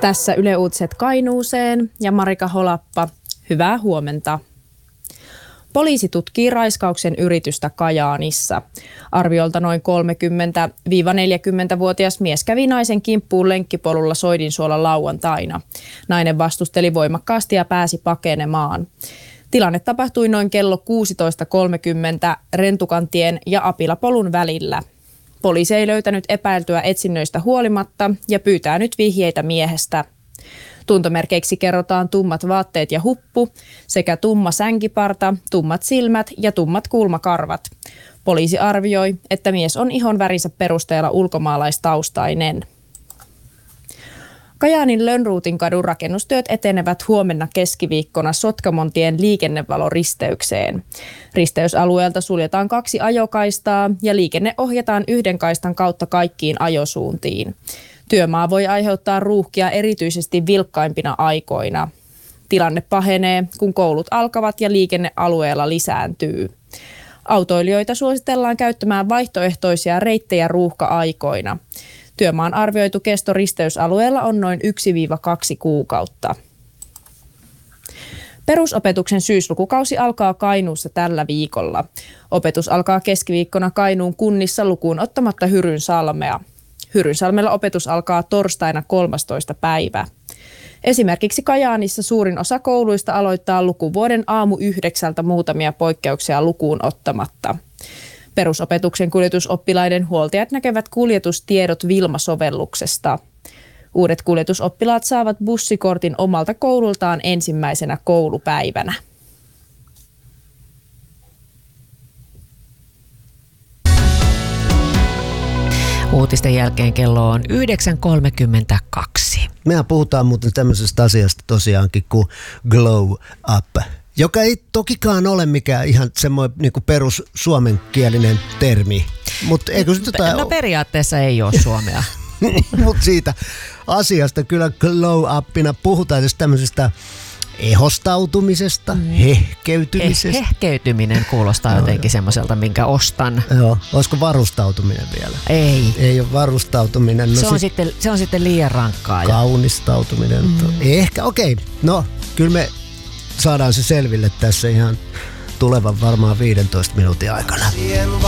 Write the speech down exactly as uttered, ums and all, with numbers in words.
Tässä Yle Uutiset Kainuuseen ja Marika Holappa. Hyvää huomenta. Poliisi tutkii raiskauksen yritystä Kajaanissa. Arviolta noin kolmekymmentä–neljäkymmentävuotias mies kävi naisen kimppuun lenkkipolulla Soidinsuolla lauantaina. Nainen vastusteli voimakkaasti ja pääsi pakenemaan. Tilanne tapahtui noin kello kuusitoista kolmekymmentä Rentukantien ja Apilapolun välillä. Poliisi ei löytänyt epäiltyä etsinnöistä huolimatta ja pyytää nyt vihjeitä miehestä. Tuntomerkeiksi kerrotaan tummat vaatteet ja huppu sekä tumma sänkiparta, tummat silmät ja tummat kulmakarvat. Poliisi arvioi, että mies on ihonvärinsä perusteella ulkomaalaistaustainen. Kajaanin Lönnruutin kadun rakennustyöt etenevät huomenna keskiviikkona Sotkamontien liikennevaloristeykseen. Risteysalueelta suljetaan kaksi ajokaistaa ja liikenne ohjataan yhden kaistan kautta kaikkiin ajosuuntiin. Työmaa voi aiheuttaa ruuhkia erityisesti vilkkaimpina aikoina. Tilanne pahenee, kun koulut alkavat ja liikenne alueella lisääntyy. Autoilijoita suositellaan käyttämään vaihtoehtoisia reittejä ruuhka-aikoina. Työmaan arvioitu kesto risteysalueella on noin yksi–kaksi kuukautta. Perusopetuksen syyslukukausi alkaa Kainuussa tällä viikolla. Opetus alkaa keskiviikkona Kainuun kunnissa lukuun ottamatta Hyrynsalmea. Hyrynsalmella opetus alkaa torstaina kolmastoista päivä. Esimerkiksi Kajaanissa suurin osa kouluista aloittaa lukuvuoden aamu yhdeksältä muutamia poikkeuksia lukuun ottamatta. Perusopetuksen kuljetusoppilaiden huoltajat näkevät kuljetustiedot Vilma-sovelluksesta. Uudet kuljetusoppilaat saavat bussikortin omalta koulultaan ensimmäisenä koulupäivänä. Uutisten jälkeen kello on yhdeksän kolmekymmentäkaksi. Mehän puhutaan muuten tämmöisestä asiasta tosiaankin kuin glow up, joka ei tokikaan ole mikään ihan semmoinen niin kuin perus suomenkielinen termi. Mut eikö se tota... No periaatteessa ei ole suomea. Mutta siitä asiasta kyllä glow upina puhutaan tästä tämmöisestä ehostautumisesta, mm. hehkeytymisestä. He, hehkeytyminen kuulostaa no, jotenkin semmoiselta, minkä ostan. Joo, olisiko varustautuminen vielä? Ei. Ei ole varustautuminen. No se, on sit... sitten, se on sitten liian rankkaa. Kaunistautuminen. Mm. Ehkä, okei. Okay. No, kyllä me saadaan se selville tässä ihan tulevan varmaan viidentoista minuutin aikana.